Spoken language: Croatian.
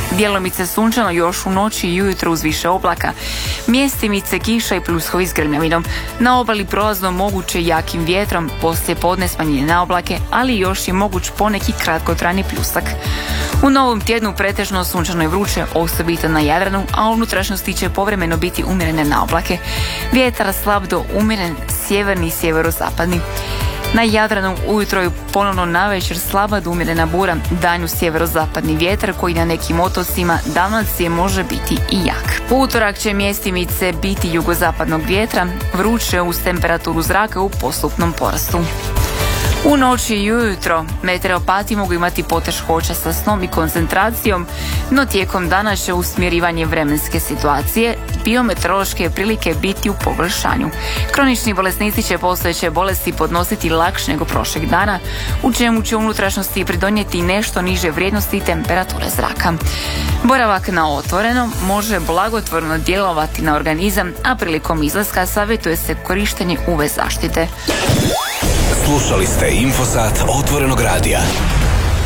Djelomice sunčano još u noći i ujutro uz više oblaka. Mjestimice kiša i pljuskovi s grmljavinom. Na obali prolazno moguće jakim vjetrom, poslije podne smanjenje na oblake, ali još je moguć poneki kratkotrajni pljusak. U novom tjednu pretežno sunčano i vruće, osobito na Jadranu, a u unutrašnjosti će povremeno biti umjerene na oblake. Vjetar slab do umjeren sjeverni i sjeverozapadni. Na Jadranu ujutro je ponovno navečer slaba do umjerena bura, danju sjeverozapadni vjetar koji na nekim otocima Dalmacije može biti i jak. U utorak će mjestimice biti jugozapadnog vjetra, vruće uz temperaturu zraka u postupnom porastu. U noći i ujutro meteoropati mogu imati poteškoća sa snom i koncentracijom, no tijekom dana će usmjerivanje vremenske situacije biometeorološke prilike biti u poboljšanju. Kronični bolesnici će postojeće bolesti podnositi lakše nego prošlog dana, u čemu će unutrašnjosti pridonijeti nešto niže vrijednosti temperature zraka. Boravak na otvorenom može blagotvorno djelovati na organizam, a prilikom izlaska savjetuje se korištenje UV zaštite. Slušali ste Infosat Otvorenog radija.